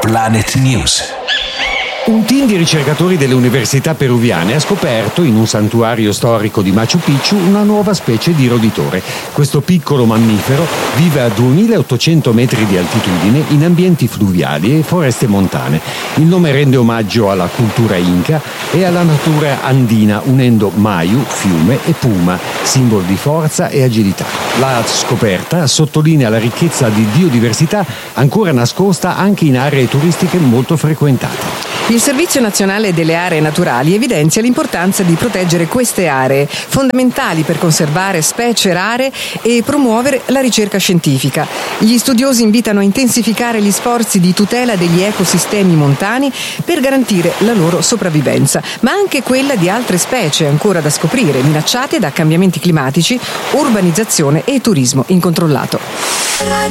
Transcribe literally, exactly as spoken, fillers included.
Planet News. Un team di ricercatori delle università peruviane ha scoperto, in un santuario storico di Machu Picchu, una nuova specie di roditore. Questo piccolo mammifero vive a duemilaottocento metri di altitudine in ambienti fluviali e foreste montane. Il nome rende omaggio alla cultura inca e alla natura andina, unendo Mayu, fiume, e Puma, simbolo di forza e agilità. La scoperta sottolinea la ricchezza di biodiversità ancora nascosta anche in aree turistiche molto frequentate. Il Servizio Nazionale delle Aree Naturali evidenzia l'importanza di proteggere queste aree, fondamentali per conservare specie rare e promuovere la ricerca scientifica. Gli studiosi invitano a intensificare gli sforzi di tutela degli ecosistemi montani per garantire la loro sopravvivenza, ma anche quella di altre specie ancora da scoprire, minacciate da cambiamenti climatici, urbanizzazione e turismo incontrollato.